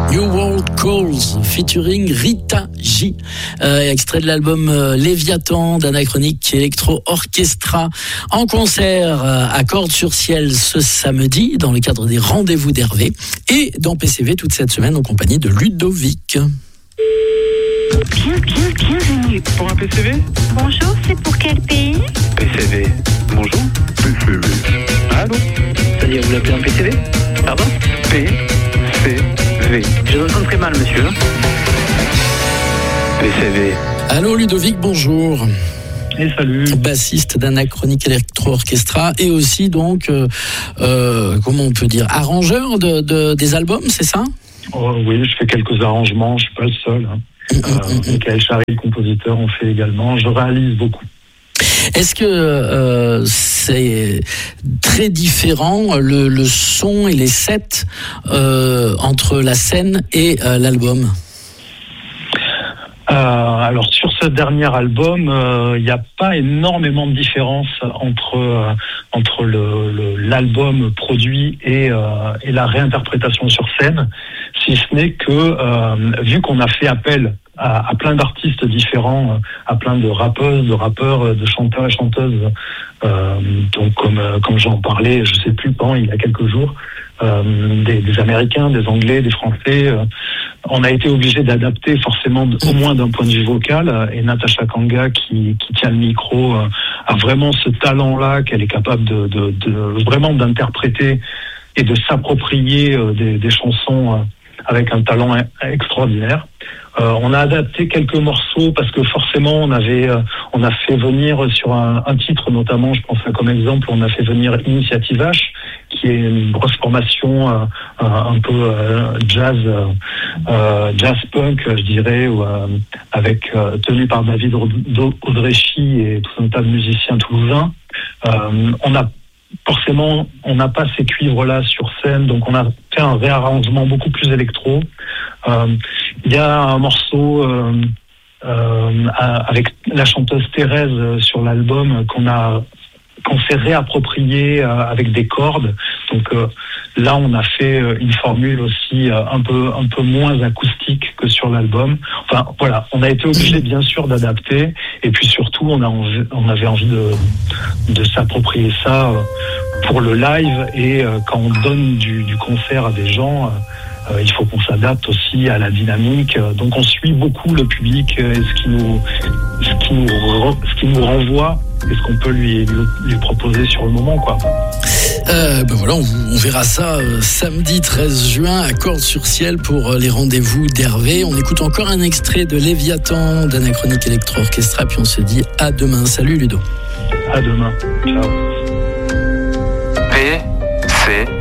New World Calls featuring Rita J. Extrait de l'album Léviathan d'Anachronique Electro Orchestra en concert à Cordes sur Ciel ce samedi dans le cadre des rendez-vous d'Hervé et dans PCV toute cette semaine en compagnie de Ludovic. Bienvenue. Pour un PCV ? Bonjour, c'est pour quel pays ? PCV. Bonjour. PCV. Allô ? C'est-à-dire, vous l'appelez un PCV ? Pardon ? PCV. Je vous entends très mal, monsieur. PCV. Allô Ludovic, bonjour. Et salut. Bassiste d'Anachronique Electro Orchestra et aussi donc, comment on peut dire, arrangeur des albums, c'est ça ? Oui, je fais quelques arrangements, je suis pas le seul. Michael Chary, le compositeur, en fait également. Je réalise beaucoup. Est-ce que c'est très différent le son et les sets entre la scène et l'album ? Alors sur ce dernier album, il n'y a pas énormément de différence entre l'album produit et la réinterprétation sur scène, si ce n'est que vu qu'on a fait appel à plein d'artistes différents, à plein de rappeuses, de rappeurs, de chanteurs et chanteuses, donc comme j'en parlais, je sais plus quand, il y a quelques jours, des Américains, des Anglais, des Français. On a été obligé d'adapter forcément au moins d'un point de vue vocal. Et Natacha Kanga, qui tient le micro, a vraiment ce talent-là qu'elle est capable de vraiment d'interpréter et de s'approprier des chansons avec un talent extraordinaire. On a adapté quelques morceaux parce que forcément on a fait venir sur un titre notamment, je pense comme exemple, on a fait venir Initiative H, qui est une grosse formation un peu jazz punk, je dirais, avec tenu par David Audrechy et tout un tas de musiciens toulousains. On n'a pas ces cuivres-là sur scène, donc on a fait un réarrangement beaucoup plus électro. Il y a un morceau avec la chanteuse Thérèse sur l'album qu'on s'est réapproprié avec des cordes. Donc là, on a fait une formule aussi un peu moins acoustique que sur l'album. Enfin voilà, on a été obligé bien sûr d'adapter, et puis surtout on avait envie de s'approprier ça pour le live, et quand on donne du concert à des gens, il faut qu'on s'adapte aussi à la dynamique. Donc on suit beaucoup le public et ce qui nous renvoie et ce qu'on peut lui proposer sur le moment, quoi. Voilà, on verra ça samedi 13 juin à Cordes sur Ciel pour les rendez-vous d'Hervé. On écoute encore un extrait de Léviathan d'Anachronique Electro Orchestra, puis on se dit à demain. Salut Ludo. À demain. Ciao. PCV.